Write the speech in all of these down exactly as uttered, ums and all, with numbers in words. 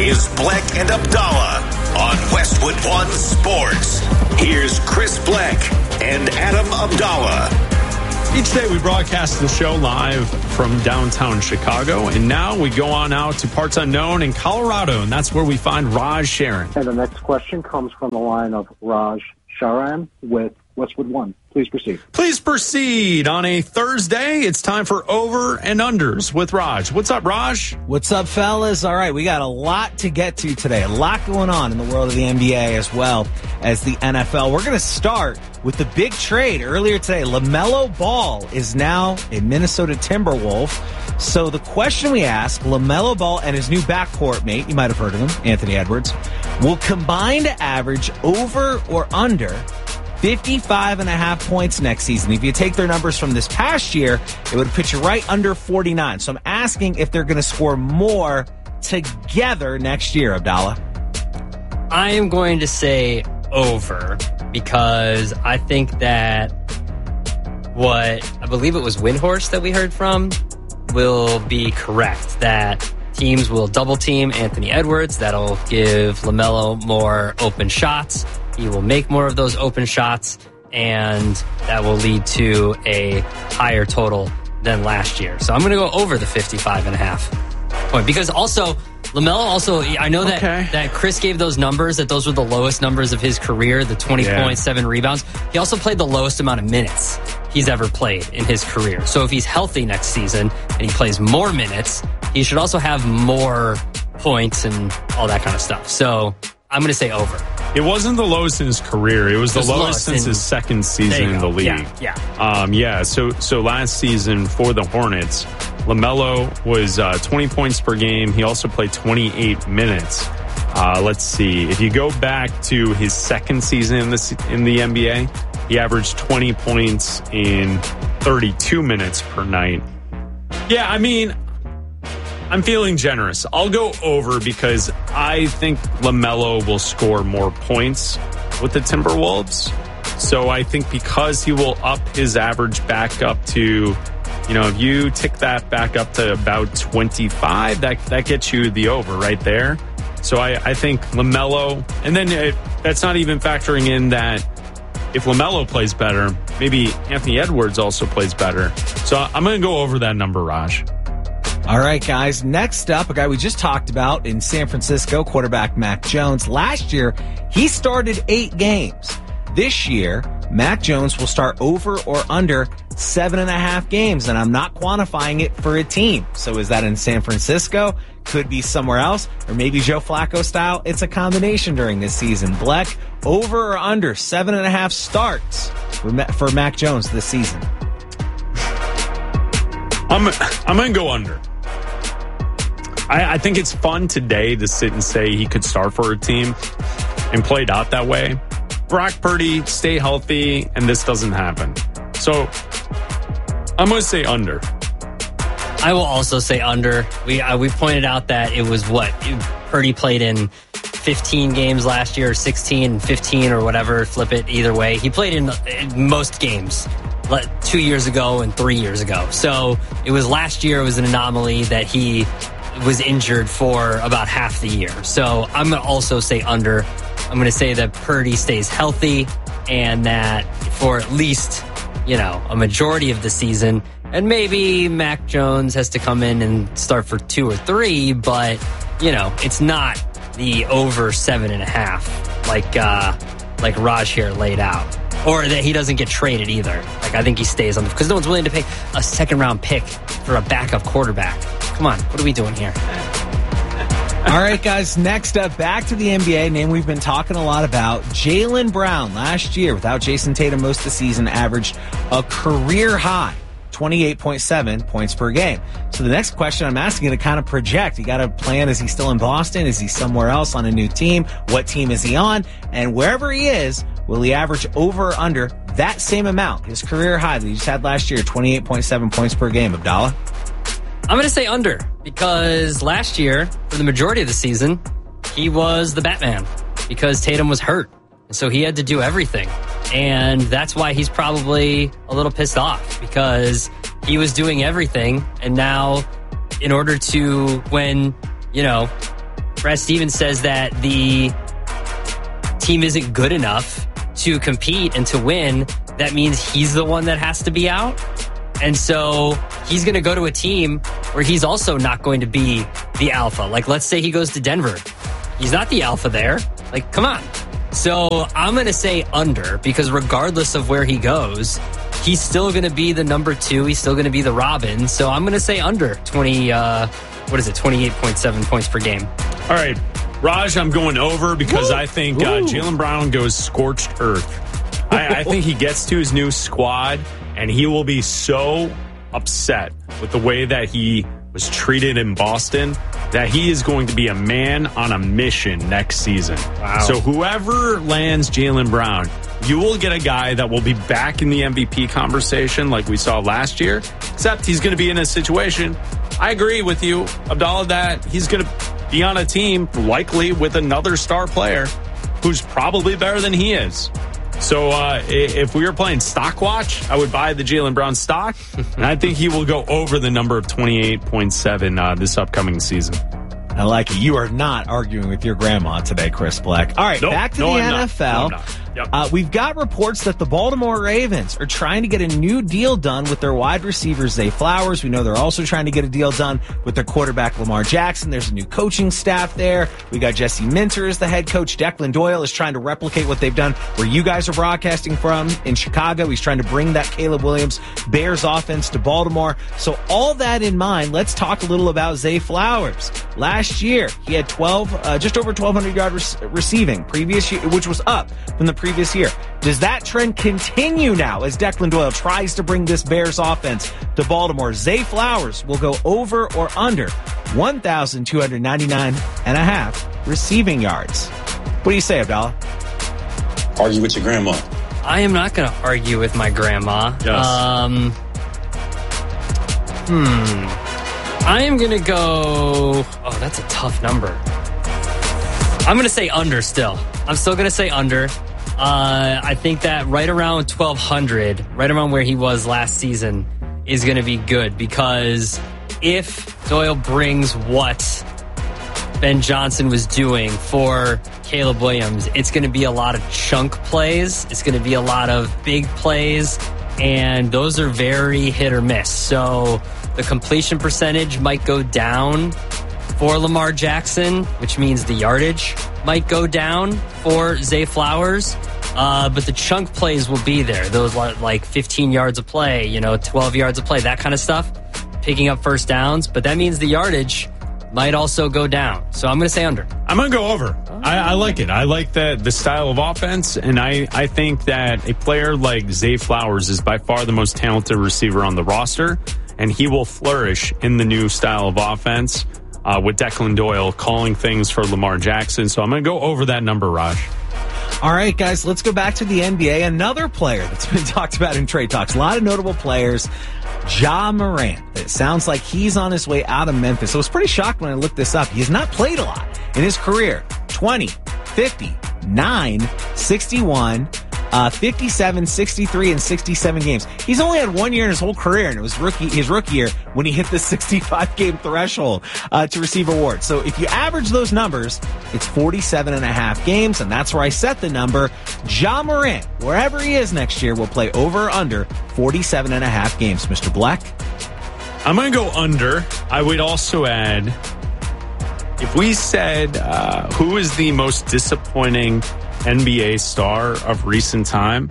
is Bleck and Abdallah on Westwood One Sports. Here's Chris Bleck and Adam Abdallah. Each day we broadcast the show live from downtown Chicago, and now we go on out to parts unknown in Colorado, and that's where we find Raj Sharon. And the next question comes from the line of Raj Sharan with Westwood One. Please proceed. Please proceed. On a Thursday, it's time for Over and Unders with Raj. What's up, Raj? What's up, fellas? All right, we got a lot to get to today. A lot going on in the world of the N B A as well as the N F L. We're going to start with the big trade earlier today. LaMelo Ball is now a Minnesota Timberwolf. So the question we ask, LaMelo Ball and his new backcourt mate, you might have heard of him, Anthony Edwards, will combine to average over or under fifty-five and a half points next season. If you take their numbers from this past year, it would put you right under forty-nine. So I'm asking if they're going to score more together next year, Abdallah. I am going to say over because I think that what I believe it was Windhorst that we heard from will be correct, that teams will double team Anthony Edwards. That'll give LaMelo more open shots. He will make more of those open shots, and that will lead to a higher total than last year. So I'm going to go over the fifty-five and a half point, because also LaMelo also, I know that, okay. that Chris gave those numbers, that those were the lowest numbers of his career, the twenty yeah. point seven rebounds. He also played the lowest amount of minutes he's ever played in his career. So if he's healthy next season and he plays more minutes, he should also have more points and all that kind of stuff. So I'm going to say over. It wasn't the lowest in his career. It was, it was the lowest, lowest since in, his second season in the league. Yeah, yeah. Um, yeah, so so last season for the Hornets, LaMelo was uh, twenty points per game. He also played twenty-eight minutes. Uh, let's see. If you go back to his second season in the, in the N B A, he averaged twenty points in thirty-two minutes per night. Yeah, I mean, I'm feeling generous. I'll go over because I think LaMelo will score more points with the Timberwolves. So I think because he will up his average back up to, you know, if you tick that back up to about twenty-five, that that gets you the over right there. So I, I think LaMelo, and then it, that's not even factoring in that if LaMelo plays better, maybe Anthony Edwards also plays better. So I'm going to go over that number, Raj. All right, guys. Next up, a guy we just talked about in San Francisco, quarterback Mac Jones. Last year, he started eight games. This year, Mac Jones will start over or under seven and a half games, and I'm not quantifying it for a team. So is that in San Francisco? Could be somewhere else, or maybe Joe Flacco style. It's a combination during this season. Bleck, over or under seven and a half starts for Mac Jones this season? I'm I'm going to go under. I, I think it's fun today to sit and say he could start for a team and play it out that way. Brock Purdy, stay healthy, and this doesn't happen. So I'm going to say under. I will also say under. We uh, we pointed out that it was what Purdy played in fifteen games last year, or sixteen, fifteen, or whatever. Flip it either way. He played in, in most games two years ago and three years ago. So it was last year. It was an anomaly that he was injured for about half the year. So I'm going to also say under. I'm going to say that Purdy stays healthy and that for at least, you know, a majority of the season. And maybe Mac Jones has to come in and start for two or three, but, you know, it's not the over seven and a half like uh, like Raj here laid out. Or that he doesn't get traded either. Like, I think he stays on the, because no one's willing to pay a second round pick for a backup quarterback. Come on, what are we doing here? All right, guys, next up, back to the N B A, name we've been talking a lot about. Jaylen Brown, last year, without Jason Tatum most of the season, averaged a career high twenty-eight point seven points per game. So the next question I'm asking you to kind of project, you got to plan, is he still in Boston? Is he somewhere else on a new team? What team is he on? And wherever he is, will he average over or under that same amount, his career high that he just had last year, twenty-eight point seven points per game? Abdallah? I'm going to say under, because last year, for the majority of the season, he was the Batman because Tatum was hurt. And so he had to do everything. And that's why he's probably a little pissed off, because he was doing everything. And now, in order to, when, you know, Brad Stevens says that the team isn't good enough to compete and to win, that means he's the one that has to be out. And so he's going to go to a team where he's also not going to be the alpha. Like, let's say he goes to Denver. He's not the alpha there. Like, come on. So I'm going to say under, because regardless of where he goes, he's still going to be the number two. He's still going to be the Robin. So I'm going to say under twenty, uh, what is it, twenty-eight point seven points per game. All right. Raj, I'm going over because Woo! I think uh, Jaylen Brown goes scorched earth. I, I think he gets to his new squad, and he will be so upset with the way that he was treated in Boston that he is going to be a man on a mission next season. Wow. So whoever lands Jaylen Brown, you will get a guy that will be back in the M V P conversation like we saw last year, except he's going to be in a situation. I agree with you, Abdallah, that he's going to be on a team likely with another star player who's probably better than he is. So uh, if we were playing stock watch, I would buy the Jaylen Brown stock, and I think he will go over the number of twenty-eight point seven uh, this upcoming season. I like it. You are not arguing with your grandma today, Chris Black. All right, Nope. back to No, the I'm N F L. not. No, I'm not. Yep. Uh, we've got reports that the Baltimore Ravens are trying to get a new deal done with their wide receiver, Zay Flowers. We know they're also trying to get a deal done with their quarterback, Lamar Jackson. There's a new coaching staff there. We got Jesse Minter as the head coach. Declan Doyle is trying to replicate what they've done where you guys are broadcasting from in Chicago. He's trying to bring that Caleb Williams Bears offense to Baltimore. So all that in mind, let's talk a little about Zay Flowers. Last year, he had twelve, uh, just over twelve hundred yard re- receiving previous year, which was up from the previous year. Does that trend continue now as Declan Doyle tries to bring this Bears offense to Baltimore? Zay Flowers will go over or under one thousand two hundred ninety-nine and a half receiving yards. What do you say, Abdallah? Argue with your grandma. I am not going to argue with my grandma. Yes. Um, hmm. I am going to go... Oh, that's a tough number. I'm going to say under still. I'm still going to say under. Uh, I think that right around twelve hundred, right around where he was last season, is going to be good, because if Doyle brings what Ben Johnson was doing for Caleb Williams, it's going to be a lot of chunk plays. It's going to be a lot of big plays, and those are very hit or miss. So the completion percentage might go down for Lamar Jackson, which means the yardage might go down for Zay Flowers. Uh, but the chunk plays will be there. Those like fifteen yards of play, you know, twelve yards of play, that kind of stuff, picking up first downs. But that means the yardage might also go down. So I'm going to say under. I'm going to go over. I, I like it. I like the, the style of offense, and I, I think that a player like Zay Flowers is by far the most talented receiver on the roster, and he will flourish in the new style of offense uh, with Declan Doyle calling things for Lamar Jackson. So I'm going to go over that number, Raj. All right, guys, let's go back to the N B A. Another player that's been talked about in trade talks. A lot of notable players. Ja Morant. It sounds like he's on his way out of Memphis. I was pretty shocked when I looked this up. He has not played a lot in his career. twenty, fifty, nine, sixty-one, uh, fifty-seven, sixty-three, and sixty-seven games. He's only had one year in his whole career, and it was rookie his rookie year when he hit the sixty-five game threshold uh, to receive awards. So if you average those numbers, it's forty-seven and a half games, and that's where I set the number. Ja Morant, wherever he is next year, will play over or under forty-seven and a half games. Mister Black? I'm going to go under. I would also add, if we said uh, who is the most disappointing N B A star of recent time,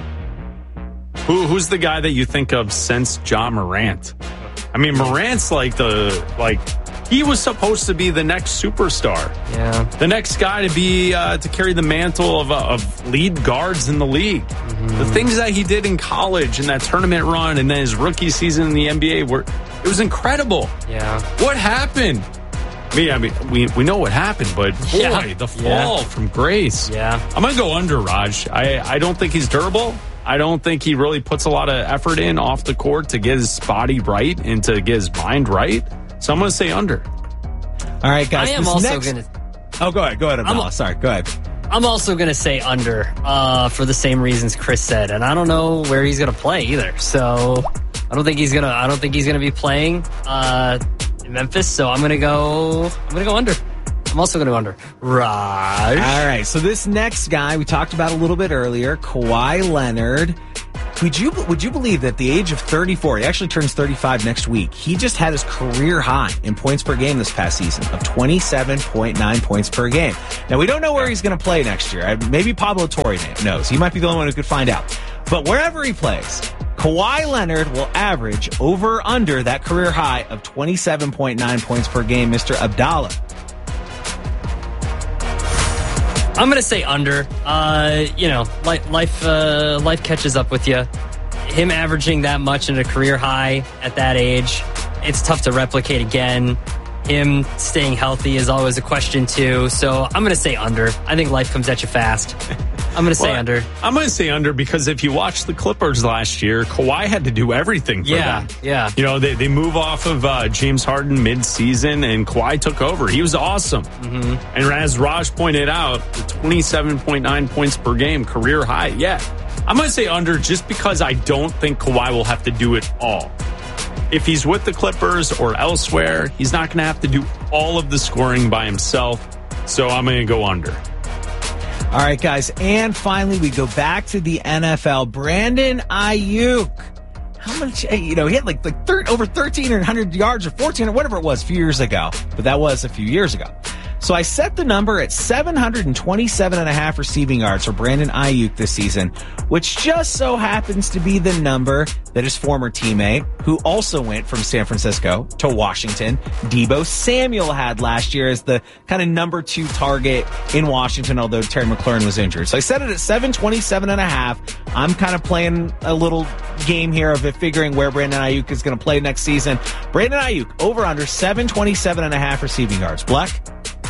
who who's the guy that you think of since Ja Morant? I mean, Morant's like the, like, he was supposed to be the next superstar. Yeah. The next guy to be, uh, to carry the mantle of, uh, of lead guards in the league. Mm-hmm. The things that he did in college and that tournament run and then his rookie season in the N B A were, it was incredible. Yeah. What happened? I mean, I mean we, we know what happened, but boy, Yeah. the fall Yeah. from grace. Yeah. I'm going to go under, Raj. I, I don't think he's durable. I don't think he really puts a lot of effort in off the court to get his body right and to get his mind right. So I'm going to say under. All right, guys. I am this also next... going to... Oh, go ahead. Go ahead, Abdallah. I'm- Sorry. Go ahead. I'm also going to say under uh, for the same reasons Chris said, and I don't know where he's going to play either. So I don't think he's going to. I don't think he's going to be playing uh, in Memphis. So I'm going to go. I'm going to go under. I'm also going to go under. Raj. All right, so this next guy we talked about a little bit earlier, Kawhi Leonard. Would you would you believe that at the age of thirty-four, he actually turns thirty-five next week, he just had his career high in points per game this past season of twenty-seven point nine points per game. Now, we don't know where he's going to play next year. Maybe Pablo Torre knows. He might be the only one who could find out. But wherever he plays, Kawhi Leonard will average over or under that career high of twenty-seven point nine points per game. Mister Abdallah. I'm going to say under. Uh, you know, life life, uh, life catches up with you. Him averaging that much in a career high at that age, it's tough to replicate again. Him staying healthy is always a question, too. So I'm going to say under. I think life comes at you fast. I'm going to say well, under. I'm going to say under because if you watch the Clippers last year, Kawhi had to do everything for yeah, them. Yeah, You know, they, they move off of uh, James Harden mid-season, and Kawhi took over. He was awesome. Mm-hmm. And as Raj pointed out, the twenty-seven point nine points per game, career high. Yeah, I'm going to say under just because I don't think Kawhi will have to do it all. If he's with the Clippers or elsewhere, he's not going to have to do all of the scoring by himself. So I'm going to go under. All right, guys. And finally, we go back to the N F L. Brandon Ayuk. How much, you know, he had like, like thir- over thirteen hundred yards or fourteen or whatever it was a few years ago. But that was a few years ago. So I set the number at seven hundred twenty-seven and a half receiving yards for Brandon Ayuk this season, which just so happens to be the number that his former teammate, who also went from San Francisco to Washington, Deebo Samuel, had last year as the kind of number two target in Washington, although Terry McLaurin was injured. So I set it at seven twenty-seven and a half. I'm kind of playing a little game here of it, figuring where Brandon Ayuk is going to play next season. Brandon Ayuk, over under seven twenty-seven and a half receiving yards. Black?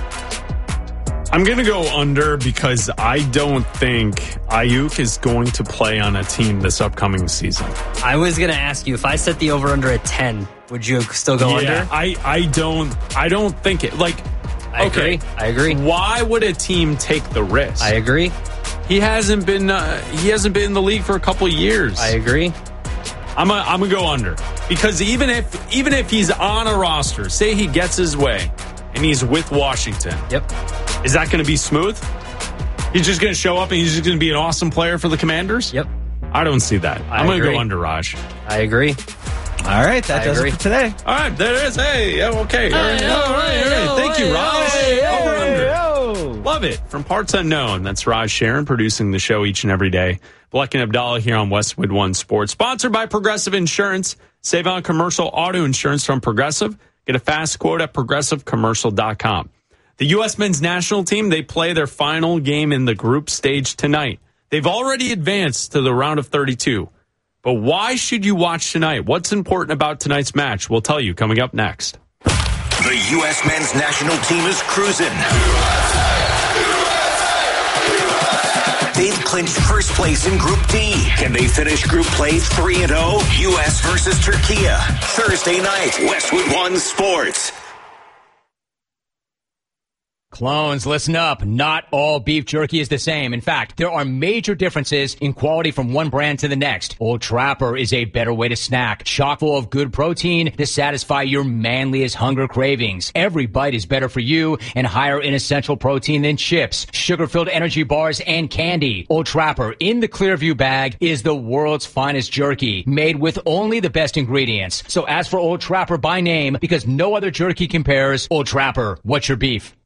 I'm going to go under because I don't think Ayuk is going to play on a team this upcoming season. I was going to ask you, if I set the over-under at ten, would you still go yeah, under? I, I don't I don't think it. Like, I okay, agree. I agree. Why would a team take the risk? I agree. He hasn't been uh, he hasn't been in the league for a couple of years. I agree. I'm a, I'm going to go under because even if even if he's on a roster, say he gets his way and he's with Washington. Yep. Is that going to be smooth? He's just going to show up and he's just going to be an awesome player for the Commanders? Yep. I don't see that. I I'm going to agree. go under, Raj. I agree. All right, that I does agree. it for today. All right, there it is. Hey, yeah, okay. All right, Hey, all right, all right. oh, Thank you, hey, Raj. hey, Over hey, under. oh. Love it. From Parts Unknown, that's Raj Sharon producing the show each and every day. Black and Abdallah here on Westwood One Sports. Sponsored by Progressive Insurance. Save on commercial auto insurance from Progressive. Get a fast quote at progressive commercial dot com. The U S men's national team, they play their final game in the group stage tonight. They've already advanced to the round of thirty-two. But why should you watch tonight? What's important about tonight's match? We'll tell you coming up next. The U S men's national team is cruising. They've clinched first place in Group D. Can they finish group play three and oh? U S versus Turkey. Thursday night, Westwood One Sports. Clones, listen up. Not all beef jerky is the same. In fact, there are major differences in quality from one brand to the next. Old Trapper is a better way to snack, chock full of good protein to satisfy your manliest hunger cravings. Every bite is better for you and higher in essential protein than chips, sugar-filled energy bars, and candy. Old Trapper in the Clearview bag is the world's finest jerky, made with only the best ingredients. So ask for Old Trapper by name because no other jerky compares. Old Trapper, what's your beef?